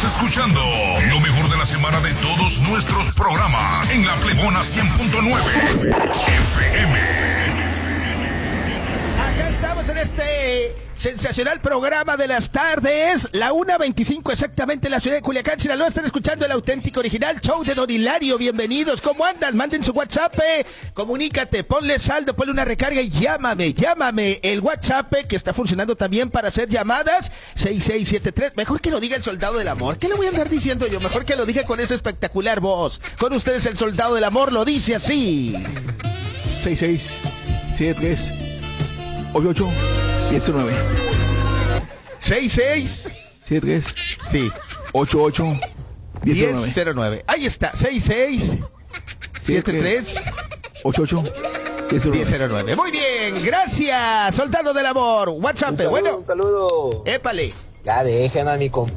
Estás escuchando lo mejor de la semana de todos nuestros programas en la Plebona 100.9 FM. Acá estamos en este sensacional programa de las tardes, la 1:25 exactamente en la ciudad de Culiacán, Sinaloa. Están escuchando el auténtico original show de Don Hilario. Bienvenidos, ¿cómo andan? Manden su WhatsApp, comunícate, ponle saldo, ponle una recarga y llámame. El WhatsApp que está funcionando también para hacer llamadas, 6673. Mejor que lo diga el Soldado del Amor. ¿Qué le voy a andar diciendo yo? Mejor que lo diga con esa espectacular voz. Con ustedes el Soldado del Amor lo dice así. 6673 88 19 6673 sí 88 1009. Ahí está, 6673 88 1009. Muy bien, gracias, Soldado del Amor. WhatsApp, Un saludo. Épale. Ya dejen a mi